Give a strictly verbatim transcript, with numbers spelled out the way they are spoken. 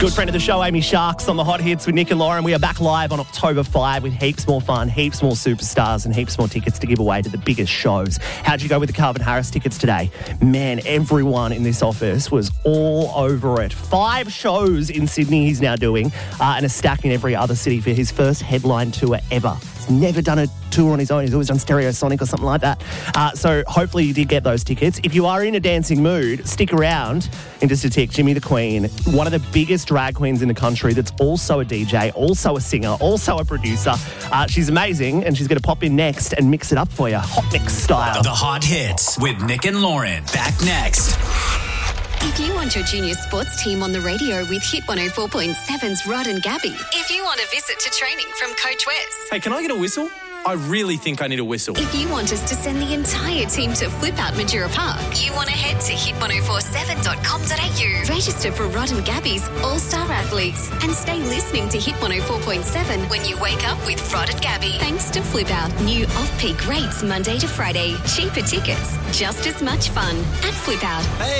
Good friend of the show, Amy Sharks, on the Hot Hits with Nick and Lauren. We are back live on October fifth with heaps more fun, heaps more superstars and heaps more tickets to give away to the biggest shows. How'd you go with the Calvin Harris tickets today? Man, everyone in this office was all over it. Five shows in Sydney he's now doing uh, and a stack in every other city for his first headline tour ever. He's never done a tour on his own. He's always done Stereosonic or something like that. Uh, so hopefully you did get those tickets. If you are in a dancing mood, stick around in just a tick. Jimmy the Queen, one of the biggest drag queens in the country that's also a D J, also a singer, also a producer. Uh, she's amazing and she's going to pop in next and mix it up for you. Hot mix style. The Hot Hits with Nick and Lauren. Back next. If you want your junior sports team on the radio with Hit one oh four point seven's Rod and Gabby. If you want a visit to training from Coach Wes. Hey, can I get a whistle? I really think I need a whistle. If you want us to send the entire team to Flip Out Majura Park, you want to head to hit ten forty-seven dot com dot a u. Register for Rod and Gabby's All-Star Athletes and stay listening to Hit one oh four point seven when you wake up with Rod and Gabby. Thanks to Flip Out, new off-peak rates Monday to Friday. Cheaper tickets, just as much fun at Flip Out. Hey.